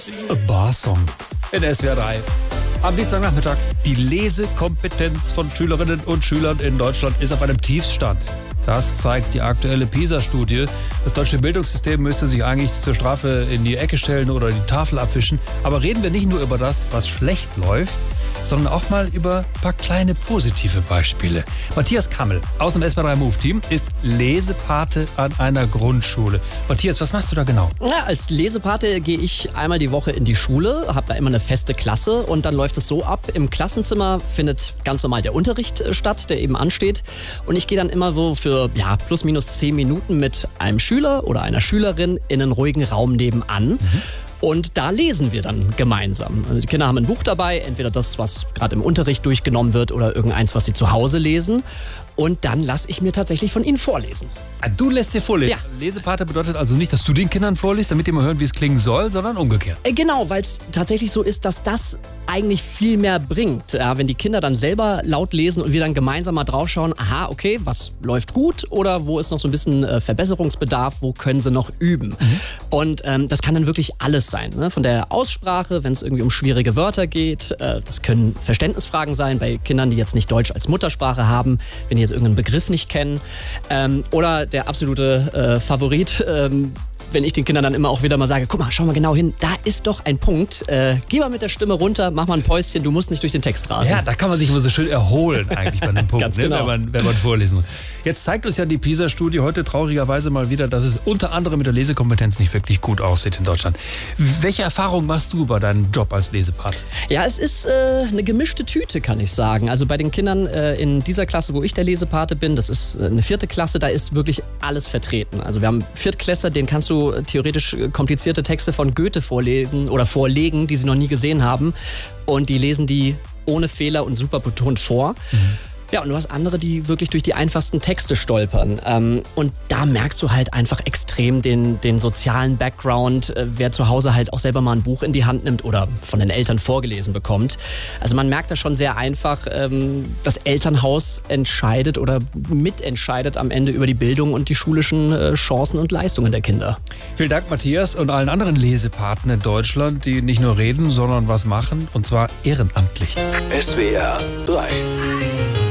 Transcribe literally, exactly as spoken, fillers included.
Barsong in S W R drei. Am Dienstagnachmittag. Die Lesekompetenz von Schülerinnen und Schülern in Deutschland ist auf einem Tiefstand. Das zeigt die aktuelle PISA-Studie. Das deutsche Bildungssystem müsste sich eigentlich zur Strafe in die Ecke stellen oder die Tafel abwischen. Aber reden wir nicht nur über das, was schlecht läuft, sondern auch mal über ein paar kleine positive Beispiele. Matthias Kammel aus dem S W R drei Move-Team ist Lesepate an einer Grundschule. Matthias, was machst du da genau? Ja, als Lesepate gehe ich einmal die Woche in die Schule, habe da immer eine feste Klasse und dann läuft es so ab. Im Klassenzimmer findet ganz normal der Unterricht statt, der eben ansteht. Und ich gehe dann immer so für ja, plus minus zehn Minuten mit einem Schüler oder einer Schülerin in einen ruhigen Raum nebenan. Mhm. Und da lesen wir dann gemeinsam. Die Kinder haben ein Buch dabei, entweder das, was gerade im Unterricht durchgenommen wird oder irgendeins, was sie zu Hause lesen. Und dann lasse ich mir tatsächlich von ihnen vorlesen. Du lässt dir vorlesen? Ja. Lesepate bedeutet also nicht, dass du den Kindern vorliest, damit die mal hören, wie es klingen soll, sondern umgekehrt. Genau, weil es tatsächlich so ist, dass das eigentlich viel mehr bringt. Ja, wenn die Kinder dann selber laut lesen und wir dann gemeinsam mal drauf schauen, aha, okay, was läuft gut oder wo ist noch so ein bisschen äh, Verbesserungsbedarf, wo können sie noch üben. Mhm. Und ähm, das kann dann wirklich alles sein. Ne? Von der Aussprache, wenn es irgendwie um schwierige Wörter geht, äh, das können Verständnisfragen sein bei Kindern, die jetzt nicht Deutsch als Muttersprache haben, wenn die jetzt irgendeinen Begriff nicht kennen. Ähm, oder der absolute äh, Favorit, ähm, wenn ich den Kindern dann immer auch wieder mal sage, guck mal, schau mal genau hin, da ist doch ein Punkt. Äh, geh mal mit der Stimme runter, mach mal ein Päuschen, du musst nicht durch den Text rasen. Ja, da kann man sich immer so schön erholen eigentlich bei einem Punkt, Ganz ne, genau. wenn, man, wenn man vorlesen muss. Jetzt zeigt uns ja die PISA-Studie heute traurigerweise mal wieder, dass es unter anderem mit der Lesekompetenz nicht wirklich gut aussieht in Deutschland. Welche Erfahrungen machst du bei deinem Job als Lesepate? Ja, es ist äh, eine gemischte Tüte, kann ich sagen. Also bei den Kindern äh, in dieser Klasse, wo ich der Lesepate bin, das ist äh, eine vierte Klasse, da ist wirklich alles vertreten. Also wir haben Viertklässler, denen kannst du äh, theoretisch komplizierte Texte von Goethe vorlesen oder vorlegen, die sie noch nie gesehen haben. Und die lesen die ohne Fehler und super betont vor. Mhm. Ja, und du hast andere, die wirklich durch die einfachsten Texte stolpern. Ähm, und da merkst du halt einfach extrem den, den sozialen Background, äh, wer zu Hause halt auch selber mal ein Buch in die Hand nimmt oder von den Eltern vorgelesen bekommt. Also man merkt da schon sehr einfach, ähm, das Elternhaus entscheidet oder mitentscheidet am Ende über die Bildung und die schulischen äh, Chancen und Leistungen der Kinder. Vielen Dank, Matthias, und allen anderen Lesepaten in Deutschland, die nicht nur reden, sondern was machen, und zwar ehrenamtlich. S W R drei.